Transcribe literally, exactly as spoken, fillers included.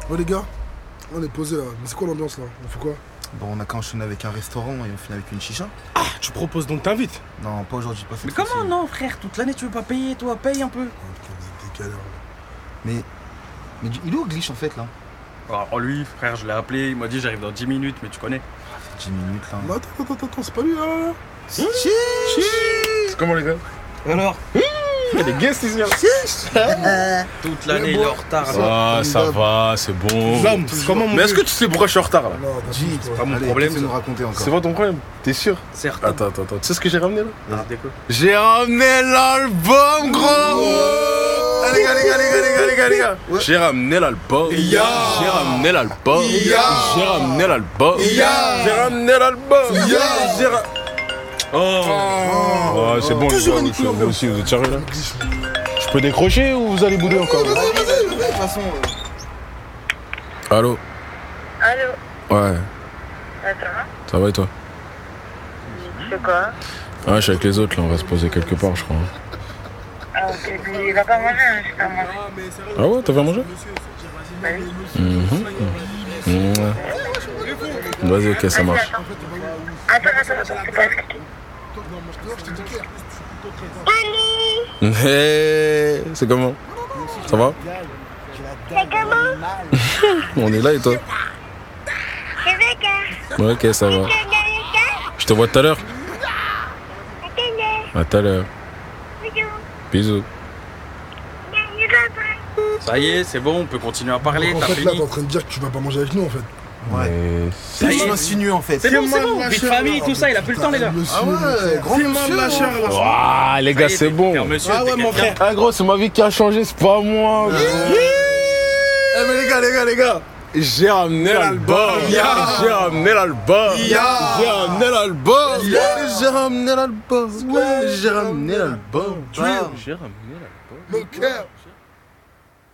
Oh les gars, on est posé là. Mais c'est quoi l'ambiance là? On fait quoi? Bon, on a qu'à enchaîner avec un restaurant et on finit avec une chicha. Ah, tu proposes donc t'invites? Non, pas aujourd'hui, pas cette Mais comment fois-ci. non, frère? Toute l'année, tu veux pas payer, toi? Paye un peu. Oh putain, vous êtes des galères là. Mais. Mais du- il est où Glitch en fait là? Alors lui, frère, je l'ai appelé, il m'a dit j'arrive dans dix minutes, mais tu connais. dix minutes là. Mais attends, attends, attends, attends, c'est pas lui là. C'est comment les gars? Alors? Il y a des guests ici. Toute l'année, il est en retard. là. Ah, ça va, c'est bon. Zam, c'est comment mon Mais est-ce vieux? que tu sais pourquoi je suis en retard là? Non, t'as Dis, dit, c'est toi. mon Allez, problème, qu'est-ce que ça. nous raconter encore? C'est pas ton problème? T'es sûr? Certes. Attends, attends, attends. Tu sais ce que j'ai ramené là? Ah, déco. J'ai ramené l'album, gros! Ah, les gars, les gars, les gars, les gars, les gars, les gars. J'ai ramené l'album. Ya. J'ai ramené l'album. Ya. J'ai ramené l'album. Ya. J'ai ramené l'album. Ya. J'ai ra- Oh! Oh, c'est bon, les Toujours gars, un vous Nicolas, vous aussi, vous êtes sérieux là? Glitch. Je peux décrocher ou vous allez bouder encore? De toute façon. euh, Allô? Allô? Ouais, Attends, ça va et toi? tu fais quoi? Ouais, je suis avec les autres là, on va se poser quelque part, je crois. Ah, ok, mais il va pas manger, hein, je vais pas manger. Ah ouais, t'as fait à manger? Bah oui. Mhm. Mhm. Vas-y, ok, ça marche. Attends, attends, attends, c'est pas expliqué. Hey, c'est comment? Ça va? C'est comment? On est là et toi? C'est vrai que... Ouais, ok, ça va. Je te vois tout à l'heure. À tout à l'heure. Bisous. Ça y est, c'est bon, on peut continuer à parler, En t'as fait, là, fini. t'es en train de dire que tu vas pas manger avec nous en fait. Ouais. Mais C'est Ça y ce est. que je m'insinue en fait. C'est bon, c'est bon, mal, vie de la famille, chair. tout ça, il a plus le temps, les gars. Ah ouais, grand monsieur. la chair, là. Ouah, les gars, Ça y est, c'est t'es- bon. t'es un monsieur, Ah ouais, t'es mon quelqu'un. frère. Ah gros, c'est ma vie qui a changé, c'est pas moi. gros. Eh mais les gars, les gars, les gars, j'ai ramené l'album. Ya. J'ai ramené l'album. Ya. J'ai ramené l'album. Ya. J'ai ramené l'album. J'ai ramené l'album. Tu es- J'ai ramené l'album. Mon cœur.